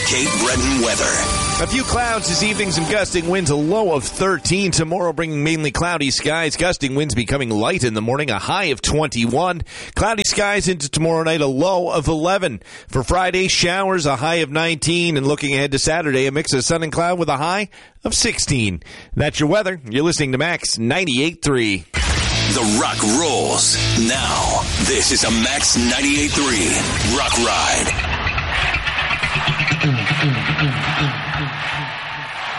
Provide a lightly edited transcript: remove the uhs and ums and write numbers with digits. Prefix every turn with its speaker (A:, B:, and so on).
A: Cape Breton weather.
B: A few clouds this evening, some gusting winds, a low of 13. Tomorrow bringing mainly cloudy skies, gusting winds becoming light in the morning, a high of 21. Cloudy skies into tomorrow night, a low of 11. For Friday, showers, a high of 19. And looking ahead to Saturday, a mix of sun and cloud with a high of 16. That's your weather. You're listening to Max 98.3.
A: The Rock rolls. Now, this is a Max 98.3 Rock Ride.